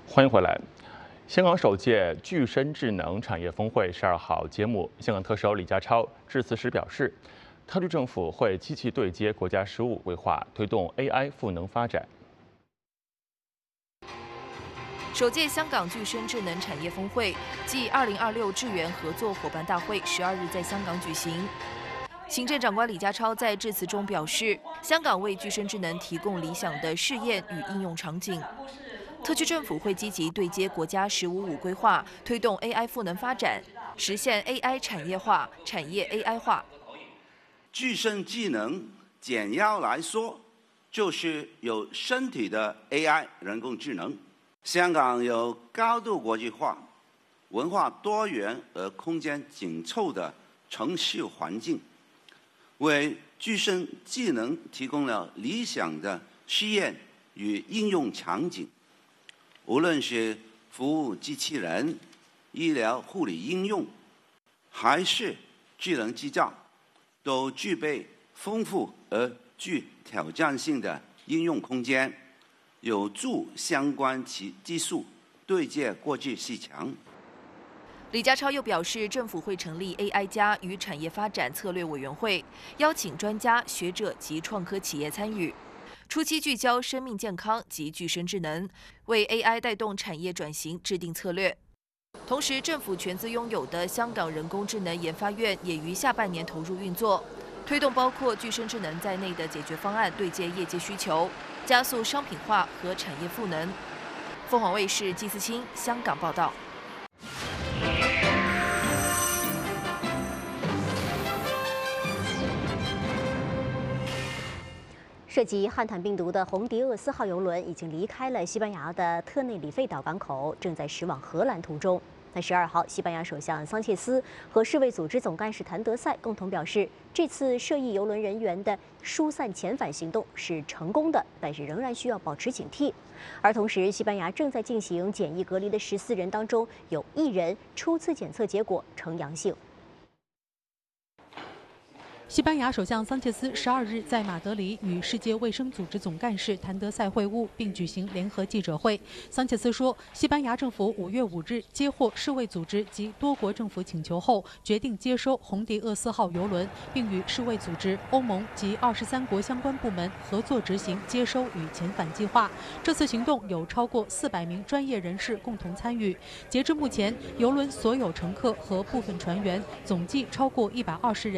欢迎回来。香港首届具身智能产业峰会12号揭幕，香港特首李家超致辞时表示，特区政府会积极对接国家“十五”规划，推动 AI 赋能发展。 首届香港具身智能产业峰会暨2026智源合作伙伴大会12日在香港举行。行政长官李家超在致辞中表示，香港为具身智能提供理想的试验与应用场景。特区政府会积极对接国家“十五五”规划，推动 AI 赋能发展，实现 AI 产业化、产业 AI 化。 具身技能简要来说，就是有身体的 AI 人工智能。香港有高度国际化、文化多元而空间紧凑的城市环境，为具身技能提供了理想的试验与应用场景。无论是服务机器人、医疗护理应用，还是智能制造，都具备丰富而具挑战性的应用空间，有助相关技术对接国际市场。 李家超又表示，政府会成立 AI 加与产业发展策略委员会，邀请专家学者及创科企业参与。初期聚焦生命健康及具身智能，为 AI 带动产业转型制定策略。同时，政府全资拥有的香港人工智能研发院也于下半年投入运作，推动包括具身智能在内的解决方案对接业界需求，加速商品化和产业赋能。凤凰卫视季思清香港报道。 涉及汉坦病毒的红迪厄斯号邮轮已经离开了西班牙的特内里费岛港口，正在驶往荷兰途中。那12号，西班牙首相桑切斯和世卫组织总干事谭德赛共同表示，这次涉疫邮轮人员的疏散遣返行动是成功的，但是仍然需要保持警惕。而同时，西班牙正在进行检疫隔离的14人当中，有1人初次检测结果呈阳性。 西班牙首相桑切斯12日在马德里与世界卫生组织总干事谭德赛会晤，并举行联合记者会。桑切斯说，西班牙政府5月5日接获世卫组织及多国政府请求后，决定接收红迪厄斯号邮轮，并与世卫组织、欧盟及23国相关部门合作执行接收与遣返计划。这次行动有超过400名专业人士共同参与。截至目前，邮轮所有乘客和部分船员总计超过120人。